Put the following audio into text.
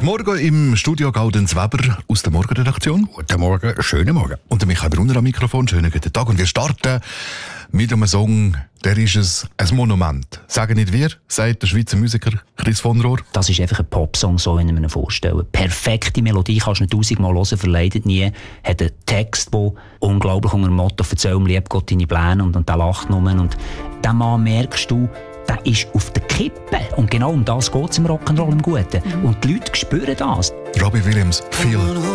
Morgen im Studio Gaudenz Weber aus der Morgenredaktion. Guten Morgen, schönen Morgen. Und der Michael Brunner am Mikrofon. Schönen guten Tag. Und wir starten mit einem Song, der ist ein Monument. Sagen nicht wir, sagt der Schweizer Musiker Chris von Rohr. Das ist einfach ein Popsong, so wie ich mir vorstellen. Perfekte Melodie, kannst du nicht 1000-mal hören, verleidet nie. Hat einen Text, der unglaublich unter dem Motto «Erzähl ihm lieb Gott deine Pläne» und der lacht nur. Und diesen Mann merkst du, der ist auf der Kippe. Und genau um das geht es im Rock'n'Roll im Guten. Und die Leute spüren das. Robbie Williams, «Feel».